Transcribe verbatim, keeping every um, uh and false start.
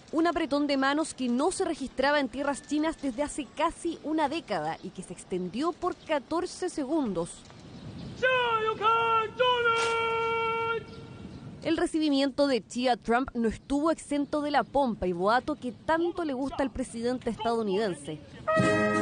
Un apretón de manos que no se registraba en tierras chinas desde hace casi una década y que se extendió por catorce segundos. El recibimiento de Xi a Trump no estuvo exento de la pompa y boato que tanto le gusta al presidente estadounidense.